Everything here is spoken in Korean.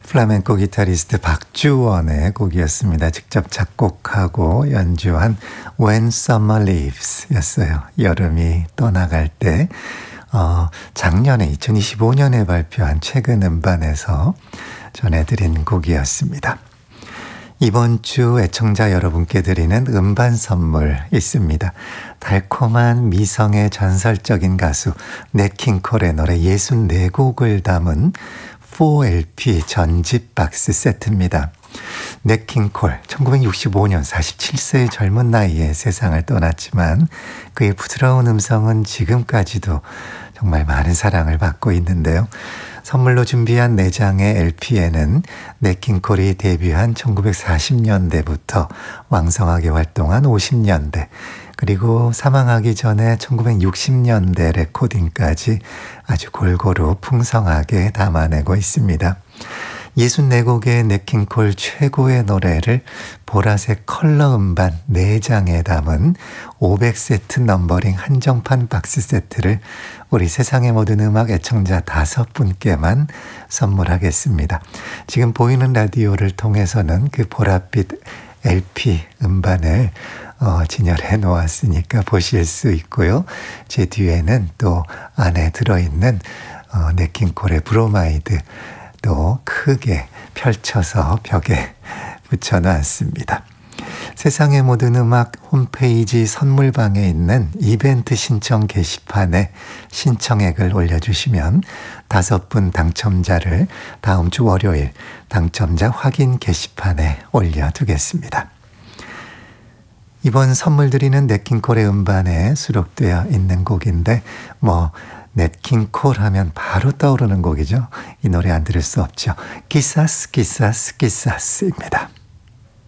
플라멩코 기타리스트 박주원의 곡이었습니다. 직접 작곡하고 연주한 When Summer Leaves 였어요. 여름이 떠나갈 때 작년에 2025년에 발표한 최근 음반에서 전해드린 곡이었습니다. 이번 주 애청자 여러분께 드리는 음반 선물 있습니다. 달콤한 미성의 전설적인 가수 넷 킹콜의 노래 64곡을 담은 4LP 전집 박스 세트입니다. 넷 킹콜 1965년 47세의 젊은 나이에 세상을 떠났지만 그의 부드러운 음성은 지금까지도 정말 많은 사랑을 받고 있는데요. 선물로 준비한 4장의 LP에는 넷 킹콜이 데뷔한 1940년대부터 왕성하게 활동한 50년대 그리고 사망하기 전에 1960년대 레코딩까지 아주 골고루 풍성하게 담아내고 있습니다. 64곡의 넷 킹콜 최고의 노래를 보라색 컬러 음반 4장에 담은 500세트 넘버링 한정판 박스 세트를 우리 세상의 모든 음악 애청자 5분께만 선물하겠습니다. 지금 보이는 라디오를 통해서는 그 보랏빛 LP 음반을 진열해 놓았으니까 보실 수 있고요. 제 뒤에는 또 안에 들어있는 넷 킹콜의 브로마이드 또 크게 펼쳐서 벽에 붙여놨습니다. 세상의 모든 음악 홈페이지 선물방에 있는 이벤트 신청 게시판에 신청액을 올려주시면 5분 당첨자를 다음 주 월요일 당첨자 확인 게시판에 올려두겠습니다. 이번 선물 드리는 넷 킹콜의 음반에 수록되어 있는 곡인데 넷 킹콜 하면 바로 떠오르는 곡이죠. 이 노래 안 들을 수 없죠. 기사스 기사스 기사스입니다.